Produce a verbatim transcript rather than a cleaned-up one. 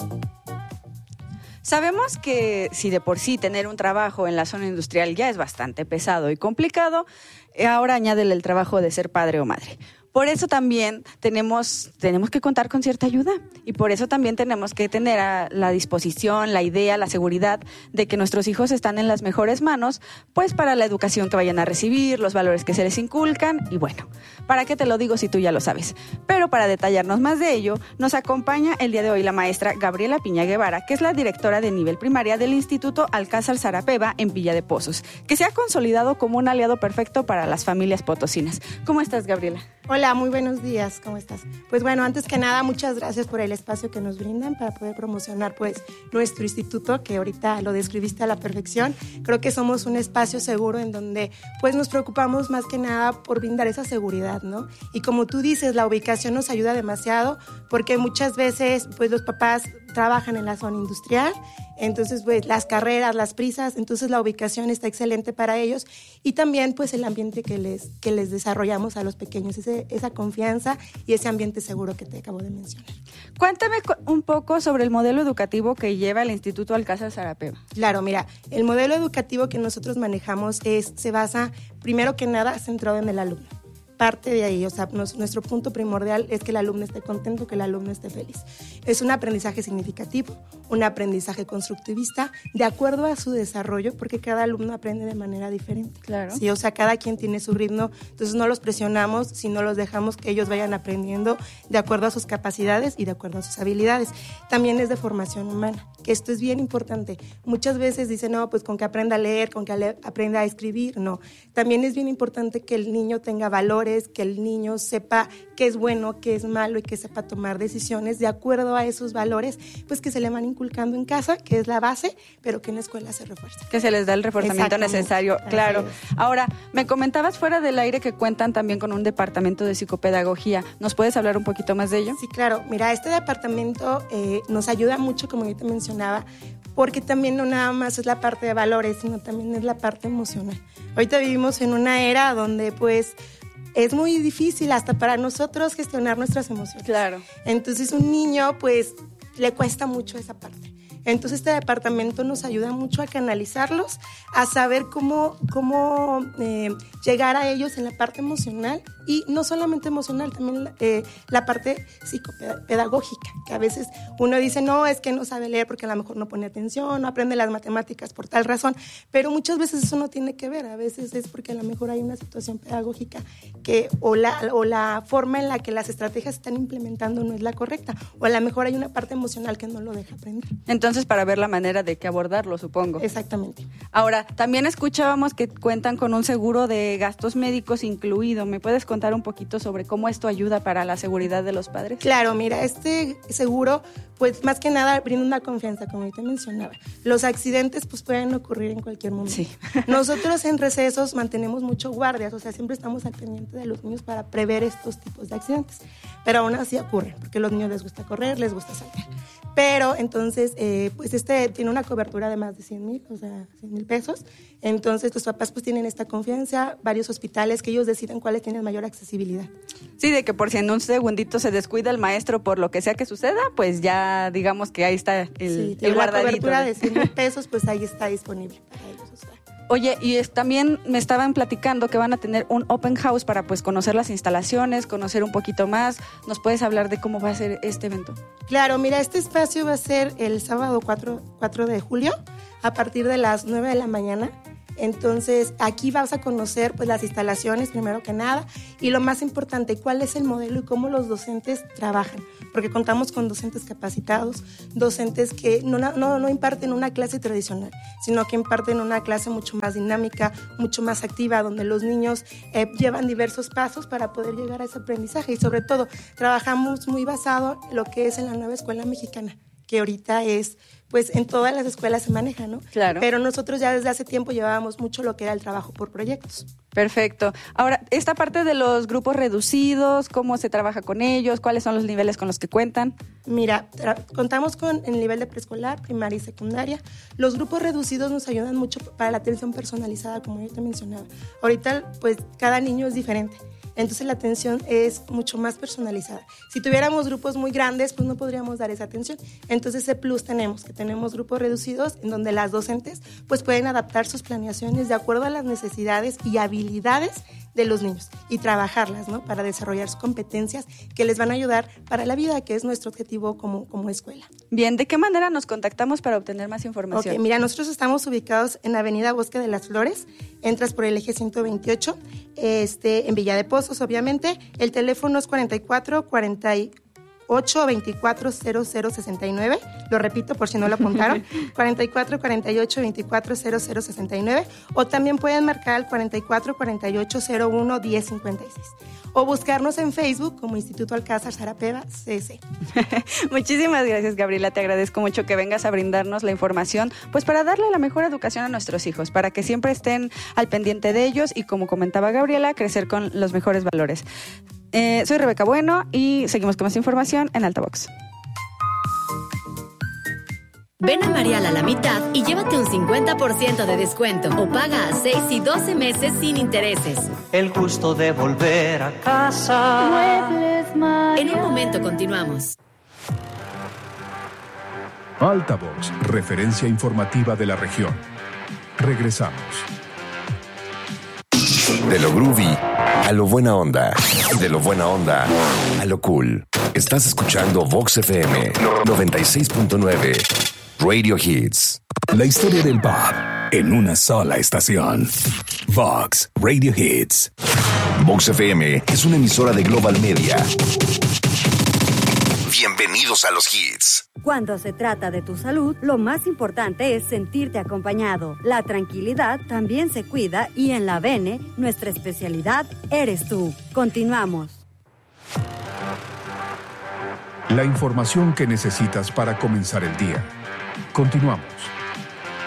Sabemos que si de por sí tener un trabajo en la zona industrial ya es bastante pesado y complicado, ahora añádele el trabajo de ser padre o madre. Por eso también tenemos, tenemos que contar con cierta ayuda y por eso también tenemos que tener a la disposición, la idea, la seguridad de que nuestros hijos están en las mejores manos, pues para la educación que vayan a recibir, los valores que se les inculcan y bueno, ¿para qué te lo digo si tú ya lo sabes? Pero para detallarnos más de ello, nos acompaña el día de hoy la maestra Gabriela Piña Guevara, que es la directora de nivel primaria del Instituto Alcázar Sarapeva en Villa de Pozos, que se ha consolidado como un aliado perfecto para las familias potosinas. ¿Cómo estás, Gabriela? Hola, muy buenos días, ¿cómo estás? Pues bueno, antes que nada, muchas gracias por el espacio que nos brindan para poder promocionar pues nuestro instituto, que ahorita lo describiste a la perfección. Creo que somos un espacio seguro en donde pues nos preocupamos más que nada por brindar esa seguridad, ¿no? Y como tú dices, la ubicación nos ayuda demasiado porque muchas veces pues los papás trabajan en la zona industrial, entonces pues las carreras, las prisas, entonces la ubicación está excelente para ellos y también pues el ambiente que les, que les desarrollamos a los pequeños, ese, esa confianza y ese ambiente seguro que te acabo de mencionar. Cuéntame un poco sobre el modelo educativo que lleva el Instituto Alcázar Sarapeva. Claro, mira, el modelo educativo que nosotros manejamos es, se basa primero que nada centrado en el alumno. Parte de ahí, o sea, nos, nuestro punto primordial es que el alumno esté contento, que el alumno esté feliz. Es un aprendizaje significativo, un aprendizaje constructivista, de acuerdo a su desarrollo, porque cada alumno aprende de manera diferente. Claro. Sí, o sea, cada quien tiene su ritmo, entonces no los presionamos, sino los dejamos que ellos vayan aprendiendo de acuerdo a sus capacidades y de acuerdo a sus habilidades. También es de formación humana, que esto es bien importante. Muchas veces dicen, no, pues con que aprenda a leer, con que le, aprenda a escribir, no. También es bien importante que el niño tenga valores, que el niño sepa qué es bueno, qué es malo y que sepa tomar decisiones de acuerdo a esos valores, pues que se le van inculcando en casa, que es la base, pero que en la escuela se refuerza. Que se les da el reforzamiento necesario, claro. Ahora, me comentabas fuera del aire que cuentan también con un departamento de psicopedagogía. ¿Nos puedes hablar un poquito más de ello? Sí, claro. Mira, este departamento eh, nos ayuda mucho, como yo te mencionaba, porque también no nada más es la parte de valores, sino también es la parte emocional. Ahorita vivimos en una era donde pues es muy difícil hasta para nosotros gestionar nuestras emociones. Claro. Entonces un niño pues le cuesta mucho esa parte. Entonces este departamento nos ayuda mucho a canalizarlos, a saber cómo, cómo eh, llegar a ellos en la parte emocional y no solamente emocional, también eh, la parte psicopedagógica, que a veces uno dice, no, es que no sabe leer porque a lo mejor no pone atención, no aprende las matemáticas por tal razón, pero muchas veces eso no tiene que ver, a veces es porque a lo mejor hay una situación pedagógica que o la, o la forma en la que las estrategias se están implementando no es la correcta, o a lo mejor hay una parte emocional que no lo deja aprender. Entonces, para ver la manera de que abordarlo, supongo. Exactamente. Ahora, también escuchábamos que cuentan con un seguro de gastos médicos incluido. ¿Me puedes contar un poquito sobre cómo esto ayuda para la seguridad de los padres? Claro, mira, este seguro, pues más que nada brinda una confianza, como te mencionaba. Los accidentes, pues pueden ocurrir en cualquier momento. Sí. Nosotros en recesos mantenemos mucho guardias, o sea, siempre estamos al pendiente de los niños para prever estos tipos de accidentes. Pero aún así ocurren, porque a los niños les gusta correr, les gusta saltar. Pero entonces, eh, pues este tiene una cobertura de más de cien mil, o sea, cien mil pesos. Entonces, los papás pues tienen esta confianza, varios hospitales que ellos deciden cuáles tienen mayor accesibilidad. Sí, de que por si en un segundito se descuida el maestro por lo que sea que suceda, pues ya digamos que ahí está el, sí, el guardadito. La cobertura de cien mil pesos, pues ahí está disponible para ellos. O sea. Oye, y es, también me estaban platicando que van a tener un open house para pues conocer las instalaciones, conocer un poquito más. ¿Nos puedes hablar de cómo va a ser este evento? Claro, mira, este espacio va a ser el sábado cuatro de julio a partir de las nueve de la mañana. Entonces, aquí vas a conocer pues, las instalaciones, primero que nada, y lo más importante, cuál es el modelo y cómo los docentes trabajan, porque contamos con docentes capacitados, docentes que no, no, no imparten una clase tradicional, sino que imparten una clase mucho más dinámica, mucho más activa, donde los niños eh, llevan diversos pasos para poder llegar a ese aprendizaje, y sobre todo, trabajamos muy basado en lo que es en la nueva escuela mexicana, que ahorita es, pues en todas las escuelas se maneja, ¿no? Claro. Pero nosotros ya desde hace tiempo llevábamos mucho lo que era el trabajo por proyectos. Perfecto. Ahora, esta parte de los grupos reducidos, ¿cómo se trabaja con ellos? ¿Cuáles son los niveles con los que cuentan? Mira, tra- contamos con el nivel de preescolar, primaria y secundaria. Los grupos reducidos nos ayudan mucho para la atención personalizada, como yo te mencionaba. Ahorita, pues, cada niño es diferente. Entonces la atención es mucho más personalizada. Si tuviéramos grupos muy grandes, pues no podríamos dar esa atención. Entonces ese plus tenemos, que tenemos grupos reducidos en donde las docentes pues pueden adaptar sus planeaciones de acuerdo a las necesidades y habilidades de los niños y trabajarlas, ¿no? Para desarrollar sus competencias que les van a ayudar para la vida, que es nuestro objetivo como, como escuela. Bien, ¿de qué manera nos contactamos para obtener más información? Ok, mira, nosotros estamos ubicados en Avenida Bosque de las Flores, entras por el eje ciento veintiocho, este, en Villa de Pozos, obviamente. El teléfono es cuarenta y cuatro, cuarenta y ocho, veinticuatro, cero cero sesenta y nueve, lo repito por si no lo apuntaron, cuarenta y cuatro, cuarenta y ocho, veinticuatro, cero cero sesenta y nueve, o también pueden marcar al cuarenta y cuatro, cuarenta y ocho, cero uno, diez cincuenta y seis, o buscarnos en Facebook como Instituto Alcázar Sarapeva C S. Muchísimas gracias, Gabriela, te agradezco mucho que vengas a brindarnos la información, pues para darle la mejor educación a nuestros hijos, para que siempre estén al pendiente de ellos y, como comentaba Gabriela, crecer con los mejores valores. Eh, soy Rebeca Bueno y seguimos con más información en Altavox. Ven a Marial a la mitad y llévate un cincuenta por ciento de descuento o paga a seis y doce meses sin intereses. El gusto de volver a casa. Muebles Marial. En un momento continuamos. Altavox, referencia informativa de la región. Regresamos. De lo groovy a lo buena onda. De lo buena onda a lo cool. Estás escuchando Vox F M noventa y seis punto nueve. Radio Hits. La historia del pop en una sola estación. Vox Radio Hits. Vox F M es una emisora de Global Media. Bienvenidos a los hits. Cuando se trata de tu salud, lo más importante es sentirte acompañado. La tranquilidad también se cuida y en la Bene, nuestra especialidad eres tú. Continuamos. La información que necesitas para comenzar el día. Continuamos.